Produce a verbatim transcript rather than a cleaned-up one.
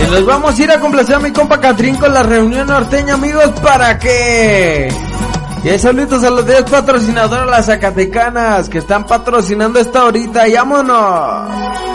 Y nos vamos a ir a complacer a mi compa Catrín con la reunión norteña, amigos, ¿para qué? Y hay saludos a los diez patrocinadores, las zacatecanas, que están patrocinando esta horita. ¡Y vámonos!